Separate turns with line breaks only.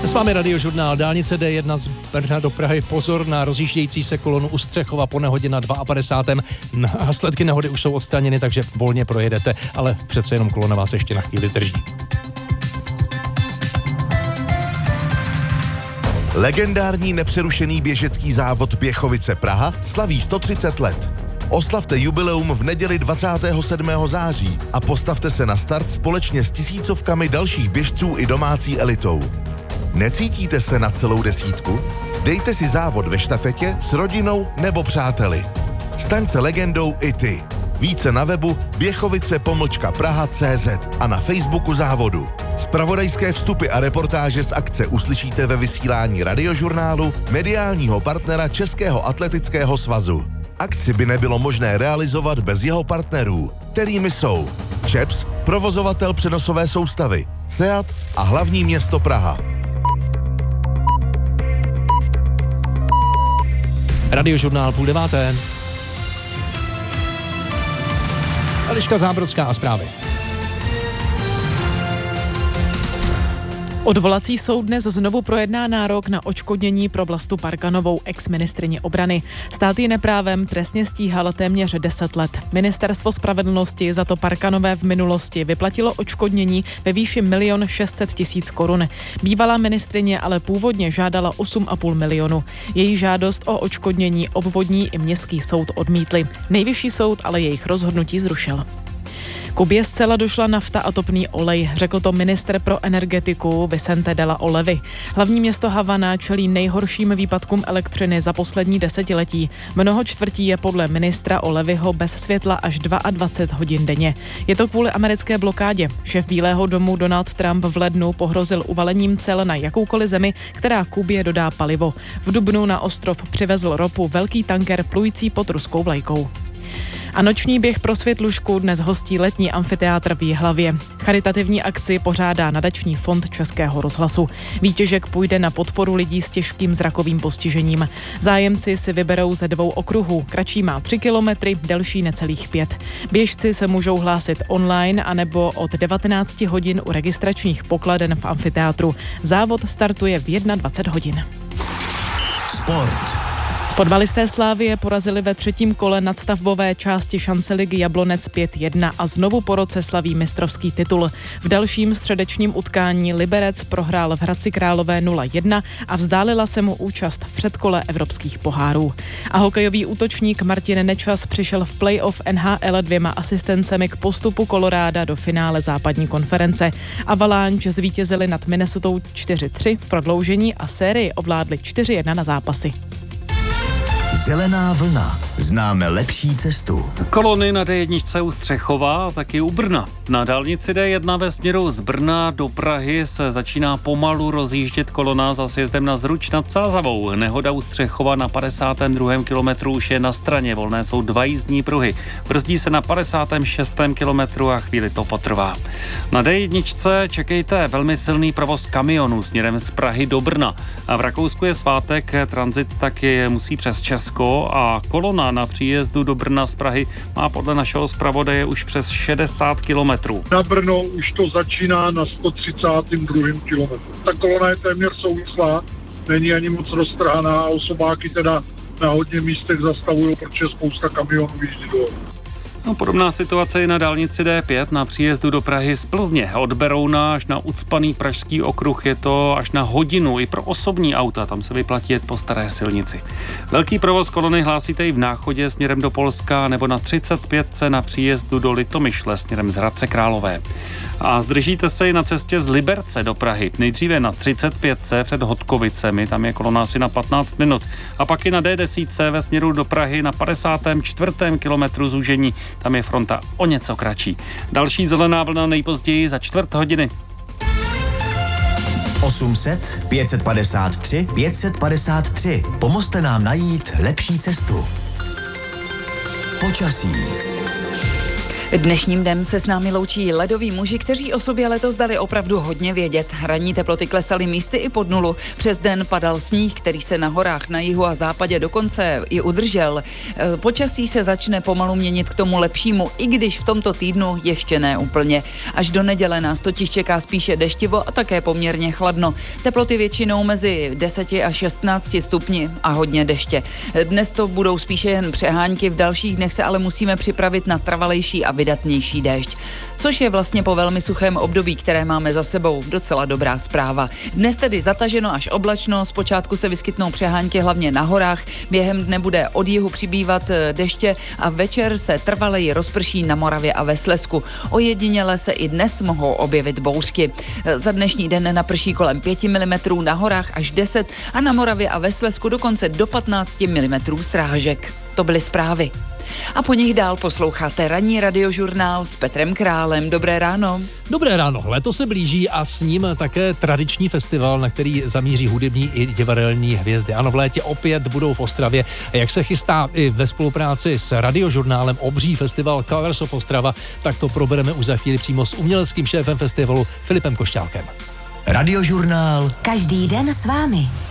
S vámi Radiožurnál. Dálnice D1 z Brna do Prahy. Pozor na rozjíždějící se kolonu u Střechova po nehodě na 52. Následky nehody už jsou odstraněny, takže volně projedete, ale přece jenom kolona vás ještě na chvíli drží.
Legendární nepřerušený běžecký závod Běchovice Praha slaví 130 let. Oslavte jubileum v neděli 27. září a postavte se na start společně s tisícovkami dalších běžců i domácí elitou. Necítíte se na celou desítku? Dejte si závod ve štafetě s rodinou nebo přáteli. Staň se legendou i ty. Více na webu běchovice-praha.cz a na Facebooku závodu. Zpravodajské vstupy a reportáže z akce uslyšíte ve vysílání Radiožurnálu, mediálního partnera Českého atletického svazu. Akci by nebylo možné realizovat bez jeho partnerů, kterými jsou ČEPS, provozovatel přenosové soustavy, SEAT a hlavní město Praha.
Radiožurnál 8:30. Eliška Zábrodská a zprávy.
Odvolací soud dnes znovu projedná nárok na odškodnění pro Vlastu Parkanovou, ex-ministryni obrany. Stát ji neprávem trestně stíhal téměř 10 let. Ministerstvo spravedlnosti za to Parkanové v minulosti vyplatilo odškodnění ve výši 1 600 000 korun. Bývalá ministryně ale původně žádala 8,5 milionu. Její žádost o odškodnění obvodní i městský soud odmítli. Nejvyšší soud ale jejich rozhodnutí zrušil. Kubě zcela došla nafta a topný olej, řekl to ministr pro energetiku Vicente de la Olevy. Hlavní město Havana čelí nejhorším výpadkům elektřiny za poslední desetiletí. Mnoho čtvrtí je podle ministra Olevyho bez světla až 22 hodin denně. Je to kvůli americké blokádě. Šéf Bílého domu Donald Trump v lednu pohrozil uvalením cel na jakoukoliv zemi, která Kubě dodá palivo. V dubnu na ostrov přivezl ropu velký tanker plující pod ruskou vlajkou. A noční běh pro Světlušku dnes hostí letní amfiteátr v Jihlavě. Charitativní akci pořádá nadační fond Českého rozhlasu. Výtěžek půjde na podporu lidí s těžkým zrakovým postižením. Zájemci si vyberou ze 2 okruhů. Kratší má 3 kilometry, delší necelých 5. Běžci se můžou hlásit online anebo od 19 hodin u registračních pokladen v amfiteátru. Závod startuje v 21 hodin.
Sport.
Fotbalisté Slavie porazili ve 3. kole nadstavbové části šanceligy Jablonec 5-1 a znovu po roce slaví mistrovský titul. V dalším středečním utkání Liberec prohrál v Hradci Králové 0-1 a vzdálila se mu účast v předkole evropských pohárů. A hokejový útočník Martin Nečas přišel v playoff NHL 2 asistencemi k postupu Koloráda do finále západní konference. Avalanche zvítězili nad Minnesotou 4-3 v prodloužení a sérii ovládli 4-1 na zápasy.
Zelená vlna. Známe lepší cestu.
Kolony na D1 u Střechova a taky u Brna. Na dálnici D1 ve směru z Brna do Prahy se začíná pomalu rozjíždět kolona za sjezdem na Zruč nad Sázavou. Nehoda u Střechova na 52. kilometru už je na straně. Volné jsou 2 jízdní pruhy. Brzdí se na 56. kilometru a chvíli to potrvá. Na D1 čekejte velmi silný provoz kamionů směrem z Prahy do Brna. A v Rakousku je svátek, tranzit taky musí přes Česko a kolona na příjezdu do Brna z Prahy má podle našeho zpravodaje už přes 60 kilometrů.
Na Brno už to začíná na 132. kilometru. Ta kolona je téměř souvislá, není ani moc roztrhaná a osobáky teda na hodně místech zastavují, protože spousta kamionů jíždí dolů.
No, podobná situace je na dálnici D5 na příjezdu do Prahy z Plzně. Od Berouna až na ucpaný pražský okruh je to až na hodinu i pro osobní auta. Tam se vyplatí jet po staré silnici. Velký provoz kolony hlásíte i v Náchodě směrem do Polska nebo na 35 na příjezdu do Litomyšle směrem z Hradce Králové. A zdržíte se i na cestě z Liberce do Prahy. Nejdříve na 35 před Hodkovicemi, tam je kolona asi na 15 minut. A pak i na D10 ve směru do Prahy na 54. kilometru zúžení. Tam je fronta o něco kratší. Další zelená vlna nejpozději za 4 hodiny.
800 553 553. Pomozte nám najít lepší cestu. Počasí.
Dnešním dnem se s námi loučí ledoví muži, kteří o sobě letos dali opravdu hodně vědět. Ranní teploty klesaly místy i pod nulu. Přes den padal sníh, který se na horách na jihu a západě dokonce i udržel. Počasí se začne pomalu měnit k tomu lepšímu, i když v tomto týdnu ještě ne úplně. Až do neděle nás totiž čeká spíše deštivo a také poměrně chladno. Teploty většinou mezi 10 a 16 stupni a hodně deště. Dnes to budou spíše jen přehánky, v dalších dnech se ale musíme připravit na trvalejší a vydatnější déšť. Což je vlastně po velmi suchém období, které máme za sebou, docela dobrá zpráva. Dnes tedy zataženo až oblačno, zpočátku se vyskytnou přehánky hlavně na horách, během dne bude od jihu přibývat deště a večer se trvaleji rozprší na Moravě a ve Slezsku. Ojediněle se i dnes mohou objevit bouřky. Za dnešní den naprší kolem 5 mm, na horách až 10 a na Moravě a ve Slezsku dokonce do 15 mm srážek. To byly zprávy. A po nich dál posloucháte ranní radiožurnál s Petrem Králem. Dobré ráno.
Dobré ráno. Léto se blíží a s ním také tradiční festival, na který zamíří hudební i divadelní hvězdy. Ano, v létě opět budou v Ostravě. A jak se chystá i ve spolupráci s radiožurnálem obří festival Colors of Ostrava, tak to probereme už za chvíli přímo s uměleckým šéfem festivalu Filipem Košťálkem.
Radiožurnál.
Každý den s vámi.